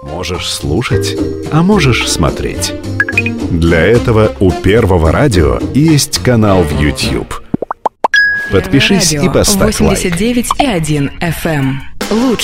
Можешь слушать, а можешь смотреть. Для этого у Первого радио есть канал в YouTube. Подпишись и поставь лайк. 89,1 FM. Лучше.